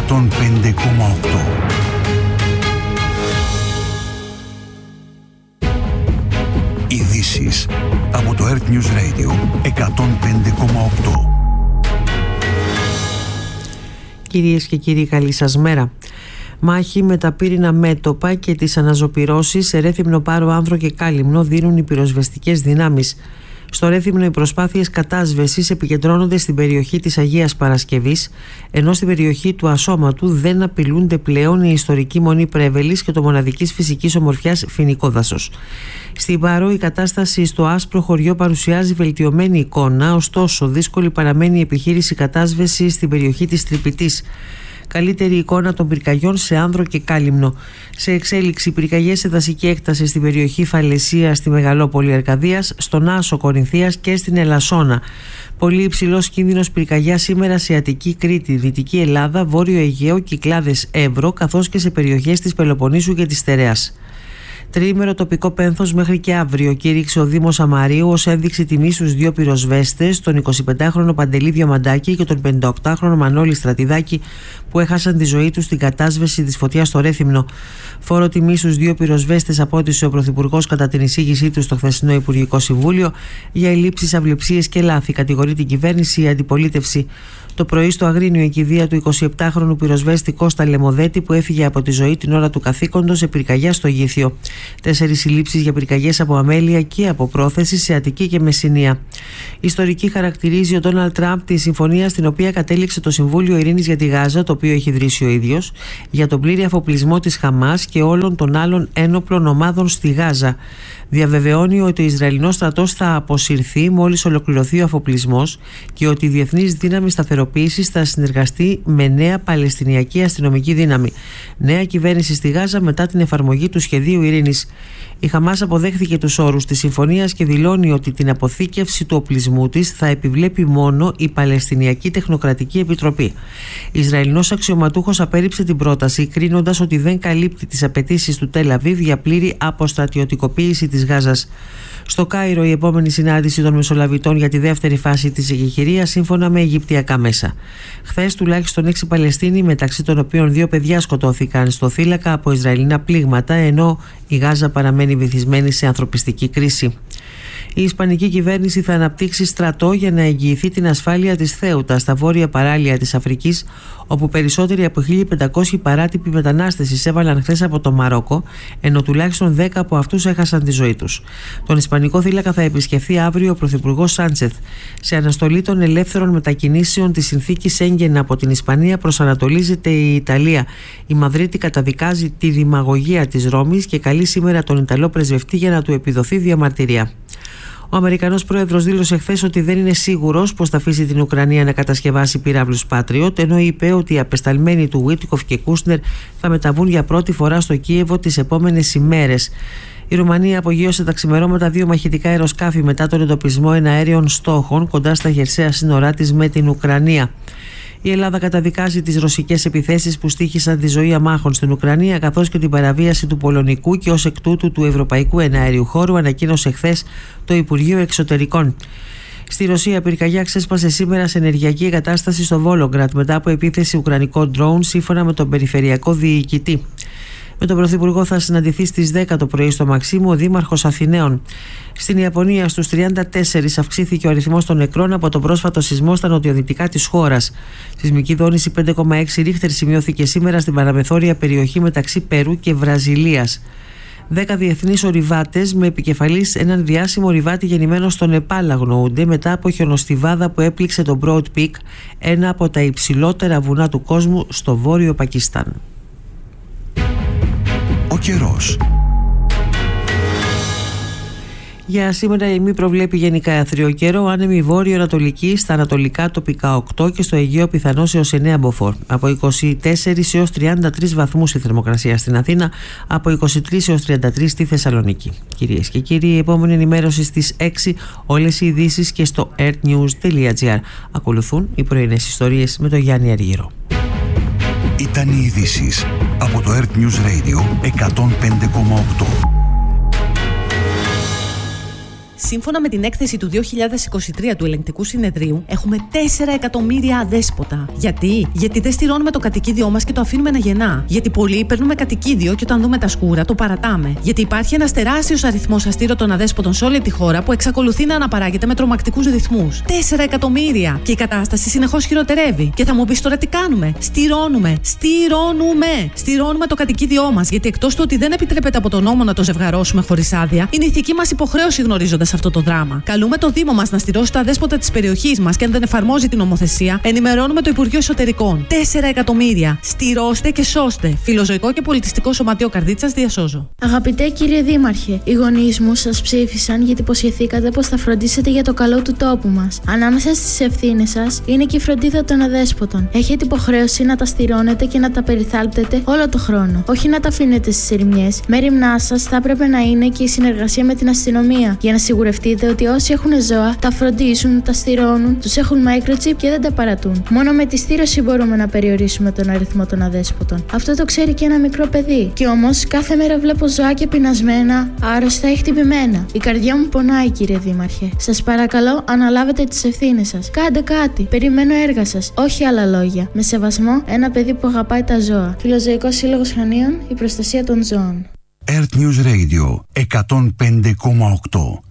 105,8. Ειδήσεις από το Earth News Radio 105,8. Κυρίες και κύριοι, καλή σας μέρα. Μάχη με τα πύρινα μέτωπα και τις αναζωπυρώσεις σε Ρέθυμνο, Πάρο, Άνδρο και Κάλυμνο δίνουν οι πυροσβεστικές δυνάμεις. Στο Ρέθυμνο οι προσπάθειες κατάσβεσης επικεντρώνονται στην περιοχή της Αγίας Παρασκευής, ενώ στην περιοχή του Ασώματου δεν απειλούνται πλέον η ιστορική Μονή Πρέβελης και το μοναδικής φυσικής ομορφιάς Φοινικό Δάσος. Στην Πάρο η κατάσταση στο άσπρο χωριό παρουσιάζει βελτιωμένη εικόνα, ωστόσο δύσκολη παραμένει η επιχείρηση κατάσβεσης στην περιοχή της Τρυπητής. Καλύτερη εικόνα των πυρκαγιών σε Άνδρο και Κάλυμνο. Σε εξέλιξη πυρκαγιές σε δασική έκταση στην περιοχή Φαλαισία, στη Μεγαλόπολη Αρκαδίας, στον Άσο Κορινθίας και στην Ελασσόνα. Πολύ υψηλός κίνδυνος πυρκαγιά σήμερα σε Αττική Κρήτη, Δυτική Ελλάδα, Βόρειο Αιγαίο, Κυκλάδες Εύρο, καθώς και σε περιοχές της Πελοποννήσου και της Στερεάς. Τριήμερο τοπικό πένθος μέχρι και αύριο, κήρυξε ο Δήμος Αμαρίου ως ένδειξη τιμής στους δύο πυροσβέστες, τον 25χρονο Παντελή Διαμαντάκη και τον 58χρονο Μανώλη Στρατιδάκη, που έχασαν τη ζωή τους στην κατάσβεση της φωτιάς στο Ρέθυμνο. Φόρο τιμής στους δύο πυροσβέστες απότισε ο Πρωθυπουργός κατά την εισήγησή του στο χθεσινό Υπουργικό Συμβούλιο. Για ελλείψεις, αυλεψίες και λάθη κατηγορεί την κυβέρνηση η αντιπολίτευση. Το πρωί στο Αγρίνιο η κηδεία του 27χρονου πυροσβέστη Κώστα Λεμοδέτη, που έφυγε από τη ζωή την ώρα του καθήκοντος σε πυρκαγιά στο Γήθιο. 4 συλλήψεις για πυρκαγιές από αμέλεια και από πρόθεση σε Αττική και Μεσσηνία. Ιστορική χαρακτηρίζει ο Ντόναλντ Τραμπ τη συμφωνία στην οποία κατέληξε το Συμβούλιο Ειρήνης για τη Γάζα, το οποίο έχει ιδρύσει ο ίδιος, για τον πλήρη αφοπλισμό της Χαμάς και όλων των άλλων ένοπλων ομάδων στη Γάζα. Διαβεβαιώνει ότι ο Ισραηλινός στρατός θα αποσυρθεί μόλις ολοκληρωθεί ο αφοπλισμός και ότι η διεθνής δύναμη σταθεροποίησης θα συνεργαστεί με νέα Παλαιστινιακή αστυνομική δύναμη. Νέα κυβέρνηση στη Γάζα μετά την εφαρμογή του σχεδίου ειρήνης. Η Χαμάς αποδέχθηκε τους όρους της συμφωνίας και δηλώνει ότι την αποθήκευση του οπλισμού της θα επιβλέπει μόνο η Παλαιστινιακή Τεχνοκρατική Επιτροπή. Ισραηλινός αξιωματούχος απέρριψε την πρόταση, κρίνοντας ότι δεν καλύπτει τις απαιτήσεις του Τελ Αβίβ για πλήρη αποστρατιωτικοποίηση της Γάζας. Στο Κάιρο η επόμενη συνάντηση των Μεσολαβητών για τη δεύτερη φάση της εκεχηρίας, σύμφωνα με αιγυπτιακά μέσα. Χθες τουλάχιστον 6 Παλαιστίνοι, μεταξύ των οποίων 2 παιδιά, σκοτώθηκαν στο θύλακα από Ισραηλινά πλήγματα, ενώ η Γάζα παραμένει βυθισμένη σε ανθρωπιστική κρίση. Η Ισπανική κυβέρνηση θα αναπτύξει στρατό για να εγγυηθεί την ασφάλεια της Θέουτα στα βόρεια παράλια της Αφρικής, όπου περισσότεροι από 1.500 παράτυποι μετανάστες εισέβαλαν χθες από το Μαρόκο, ενώ τουλάχιστον 10 από αυτούς έχασαν τη ζωή τους. Τον Ισπανικό θύλακα θα επισκεφθεί αύριο ο Πρωθυπουργός Σάντσεθ. Σε αναστολή των ελεύθερων μετακινήσεων της συνθήκης Σέγγεν από την Ισπανία προσανατολίζεται η Ιταλία. Η Μαδρίτη καταδικάζει τη δημαγωγία της Ρώμης και καλεί σήμερα τον Ιταλό πρεσβευτή για να του επιδοθεί διαμαρτυρία. Ο Αμερικανός πρόεδρος δήλωσε χθες ότι δεν είναι σίγουρος πως θα αφήσει την Ουκρανία να κατασκευάσει πυράβλους Patriot, ενώ είπε ότι οι απεσταλμένοι του Βίτκοφ και Κούσνερ θα μεταβούν για πρώτη φορά στο Κίεβο τις επόμενες ημέρες. Η Ρουμανία απογείωσε τα ξημερώματα 2 μαχητικά αεροσκάφη μετά τον εντοπισμό εναέριων στόχων κοντά στα χερσαία σύνορά της με την Ουκρανία. Η Ελλάδα καταδικάζει τις ρωσικές επιθέσεις που στοίχησαν τη ζωή αμάχων στην Ουκρανία, καθώς και την παραβίαση του πολωνικού και ως εκ τούτου του ευρωπαϊκού εναέριου χώρου, ανακοίνωσε χθες το Υπουργείο Εξωτερικών. Στη Ρωσία, πυρκαγιά ξέσπασε σήμερα σε ενεργειακή εγκατάσταση στο Βόλογκραντ μετά από επίθεση ουκρανικών ντρόουν, σύμφωνα με τον περιφερειακό διοικητή. Με τον Πρωθυπουργό θα συναντηθεί στις 10 το πρωί στο Μαξίμου ο Δήμαρχος Αθηναίων. Στην Ιαπωνία, στους 34 αυξήθηκε ο αριθμός των νεκρών από τον πρόσφατο σεισμό στα νοτιοδυτικά της χώρας. Σεισμική δόνηση 5,6 ρίχτερ σημειώθηκε σήμερα στην παραμεθόρια περιοχή μεταξύ Περού και Βραζιλίας. 10 διεθνείς ορειβάτες με επικεφαλής έναν διάσημο ορειβάτη γεννημένο στο Νεπάλ αγνοούνται μετά από χιονοστιβάδα που έπληξε το Broad Peak, ένα από τα υψηλότερα βουνά του κόσμου στο βόρειο Πακιστάν. Ο καιρός. Για σήμερα η ΜΗ προβλέπει γενικά άθριο καιρό, άνεμη βόρειο-ανατολική, στα ανατολικά τοπικά 8 και στο Αιγαίο πιθανώς έως 9 μποφόρ. Από 24 έως 33 βαθμούς η θερμοκρασία στην Αθήνα, από 23 έως 33 στη Θεσσαλονίκη. Κυρίες και κύριοι, η επόμενη ενημέρωση στις 6, όλες οι ειδήσεις και στο earthnews.gr. Ακολουθούν οι πρωινές ιστορίες με τον Γιάννη Αργύρο. Ήταν οι ειδήσεις από το Earth News Radio 105,8. Σύμφωνα με την έκθεση του 2023 του Ελεγκτικού Συνεδρίου, έχουμε 4 εκατομμύρια αδέσποτα. Γιατί δεν στηρώνουμε το κατοικίδιό μας και το αφήνουμε να γεννά. Γιατί πολλοί παίρνουμε κατοικίδιο και όταν δούμε τα σκούρα το παρατάμε. Γιατί υπάρχει ένας τεράστιος αριθμός αστήρωτων αδέσποτων σε όλη τη χώρα που εξακολουθεί να αναπαράγεται με τρομακτικούς ρυθμούς. 4 εκατομμύρια! Και η κατάσταση συνεχώς χειροτερεύει. Και θα μου πεις τώρα τι κάνουμε? Στηρώνουμε το κατοικίδιό μας. Γιατί εκτός του ότι δεν επιτρέπεται από τον νόμο να το ζευγαρώσουμε χωρίς άδεια, είναι ηθική μας υποχρέωση γνωρίζοντας αυτό το δράμα. Καλούμε το Δήμο μας να στηρώσει τα αδέσποτα της περιοχής μας και αν δεν εφαρμόζει την νομοθεσία, ενημερώνουμε το Υπουργείο Εσωτερικών. 4 εκατομμύρια! Στηρώστε και σώστε. Φιλοζωικό και πολιτιστικό σωματείο Καρδίτσας, διασώζω. Αγαπητέ κύριε Δήμαρχε, οι γονείς μου σας ψήφισαν γιατί υποσχεθήκατε πως θα φροντίσετε για το καλό του τόπου μας. Ανάμεσα στις ευθύνες σας είναι και η φροντίδα των αδέσποτων. Έχετε υποχρέωση να τα στηρώνετε και να τα περιθάλπτετε όλο το χρόνο. Όχι να τα αφήνετε στις ερημιές. Μέριμνά σας θα έπρεπε να είναι και η συνεργασία με την αστυνομία για να σιγουρευτείτε ότι όσοι έχουν ζώα τα φροντίζουν, τα στηρώνουν, τους έχουν microchip και δεν τα παρατούν. Μόνο με τη στήρωση μπορούμε να περιορίσουμε τον αριθμό των αδέσποτων. Αυτό το ξέρει και ένα μικρό παιδί. Κι όμως κάθε μέρα βλέπω ζωάκια πεινασμένα, άρρωστα ή χτυπημένα. Η καρδιά μου πονάει, κύριε Δήμαρχε. Σας παρακαλώ, αναλάβετε τις ευθύνες σας. Κάντε κάτι. Περιμένω έργα σας. Όχι άλλα λόγια. Με σεβασμό, ένα παιδί που αγαπάει τα ζώα. Φιλοζωικός Σύλλογος Χανίων, η προστασία των ζώων. Earth News Radio 105,8.